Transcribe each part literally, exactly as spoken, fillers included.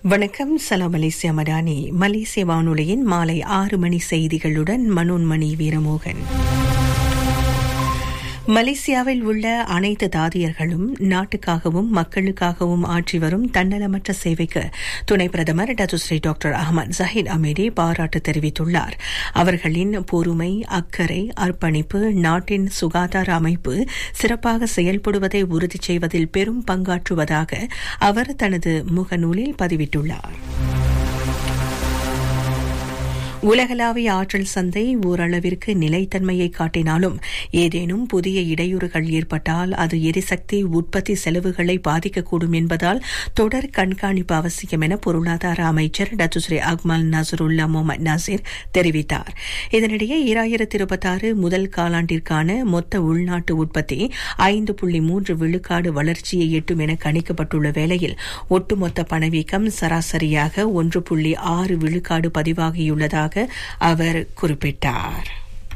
வணக்கம். சலாம் மலேசியா மடானி. மலேசிய வானொலியின் மாலை ஆறு மணி செய்திகளுடன் மனோன்மணி வீரமோகன். மலேசியாவில் உள்ள அனைத்து தாதியர்களும் நாட்டுக்காகவும் மக்களுக்காகவும் ஆற்றி வரும் தன்னலமற்ற சேவைக்கு துணை பிரதமர் டத்துஸ்ரீ டாக்டர் அஹமத் ஜஹீர் அமீடி பாராட்டு தெரிவித்துள்ளார். அவர்களின் பொறுமை, அக்கறை, அர்ப்பணிப்பு நாட்டின் சுகாதார அமைப்பு சிறப்பாக செயல்படுவதை உறுதி செய்வதில் பெரும் பங்காற்றுவதாக அவர் தனது முகநூலில் பதிவிட்டுள்ளார். உலகளாவிய ஆற்றல் சந்தை ஓரளவிற்கு நிலைத்தன்மையை காட்டினாலும் ஏதேனும் புதிய இடையூறுகள் ஏற்பட்டால் அது எரிசக்தி உற்பத்தி செலவுகளை பாதிக்கக்கூடும் என்பதால் தொடர் கண்காணிப்பு அவசியம் என பொருளாதார அமைச்சர் டத்துஸ்ரீ அக்மல் நசருல்லா முகமது நாசிர் தெரிவித்தார். இதனிடையே இரண்டாயிரத்தி இருபத்தாறு முதல் காலாண்டிற்கான மொத்த உள்நாட்டு உற்பத்தி ஐந்து புள்ளி மூன்று விழுக்காடு வளர்ச்சியை எட்டும் என கணிக்கப்பட்டுள்ள வேளையில் ஒட்டுமொத்த பணவீக்கம் சராசரியாக ஒன்று புள்ளி ஆறு விழுக்காடு பதிவாகியுள்ளதாக அவர் குறிப்பிட்டார்.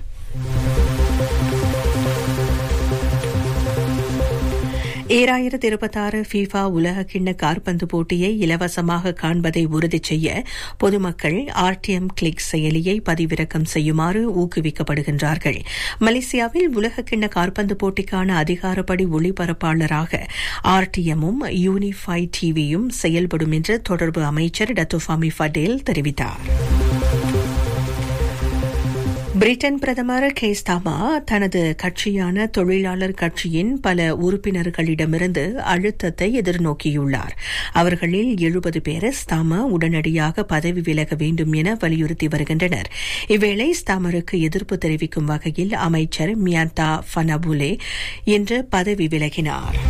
இரண்டாயிரத்தி இருபத்தாறு ஃபீஃபா உலக கிண்ண காற்பந்து போட்டியை இலவசமாக காண்பதை உறுதி செய்ய பொதுமக்கள் ஆர்டிஎம் கிளிக் செயலியை பதிவிறக்கம் செய்யுமாறு ஊக்குவிக்கப்படுகின்றார்கள். மலேசியாவில் உலக கிண்ண காற்பந்து போட்டிக்கான அதிகாரப்படி ஒளிபரப்பாளராக ஆர்டிஎம்மும் யூனிஃபை டிவியும் செயல்படும் என்று தொடர்பு அமைச்சர் டத்து ஃபாமி ஃபடேல் தெரிவித்தார். பிரிட்டன் பிரதமர் கேர் ஸ்டார்மர் தனது கட்சியான தொழிலாளர் கட்சியின் பல உறுப்பினர்களிடமிருந்து அழுத்தத்தை எதிர்நோக்கியுள்ளார். அவர்களில் எழுபது பேர் ஸ்டார்மர் உடனடியாக பதவி விலக வேண்டும் என வலியுறுத்தி வருகின்றனர். இவ்வேளை ஸ்டார்மருக்கு எதிர்ப்பு தெரிவிக்கும் வகையில் அமைச்சர் மியாந்தா ஃபனபுலே இன்று பதவி விலகினார்.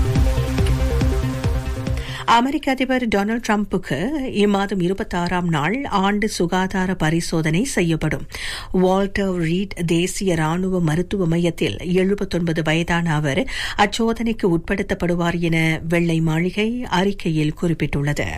அமெரிக்க அதிபர் டொனால்டு டிரம்புக்கு இம்மாதம் இருபத்தாறாம் நாள் ஆண்டு சுகாதார பரிசோதனை செய்யப்படும். வால்டர் ரீட் தேசிய ராணுவ மருத்துவ மையத்தில் எழுபத்தொன்பது வயதான அவர் அச்சோதனைக்கு உட்படுத்தப்படுவார் என வெள்ளை மாளிகை அறிக்கையில் குறிப்பிட்டுள்ளது.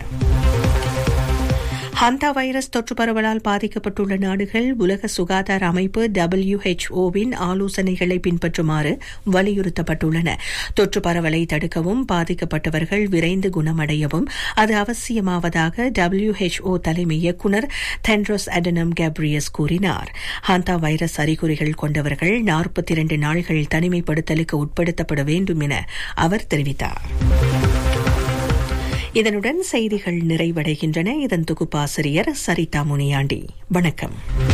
ஹந்தா வைரஸ் தொற்று பரவலால் பாதிக்கப்பட்டுள்ள நாடுகள் உலக சுகாதார அமைப்பு டபிள்யூ எச் ஓவின் ஆலோசனைகளை பின்பற்றுமாறு வலியுறுத்தப்பட்டுள்ளன. தொற்று பரவலை தடுக்கவும் பாதிக்கப்பட்டவர்கள் விரைந்து குணமடையவும் அது அவசியமாவதாக டபிள்யூ எச் ஓ தலைமை இயக்குநர் தெட்ரோஸ் அடனம் கேப்ரியஸ் கூறினார். ஹந்தா வைரஸ் அறிகுறிகள் கொண்டவர்கள் நாற்பத்தி இரண்டு நாள்கள் தனிமைப்படுத்தலுக்கு உட்படுத்தப்பட வேண்டும் என அவர் தெரிவித்தார். இதனுடன் செய்திகள் நிறைவடைகின்றன. இதன் தொகுப்பாசிரியர் சரிதா முனியாண்டி. வணக்கம்.